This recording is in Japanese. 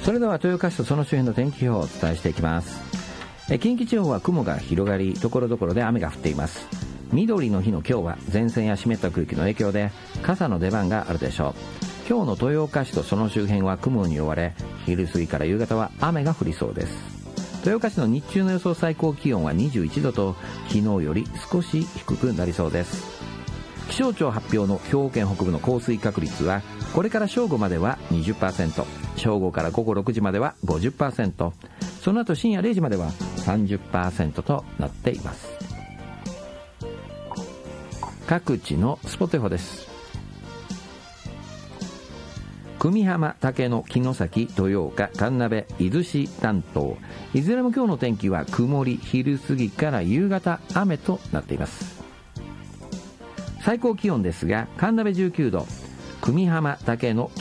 それでは豊岡市とその周辺の天気表をお伝えしていきます。近畿地方は雲が広がり、所々で雨が降っています。緑の日の今日は前線や湿った空気の影響で傘の出番があるでしょう。今日の豊岡市とその周辺は雲に覆われ、昼過ぎから夕方は雨が降りそうです。豊岡市の日中の予想最高気温は21度と昨日より少し低くなりそうです。気象庁発表の兵庫県北部の降水確率はこれから正午までは 20%、 正午から午後6時までは 50%、 その後深夜0時までは 30% となっています。各地のスポット予報です。久美浜、竹野、城崎、豊岡、神鍋、伊豆市担当、いずれも今日の天気は曇り、昼過ぎから夕方雨となっています。最高気温ですが、神鍋19度、久美浜、竹野、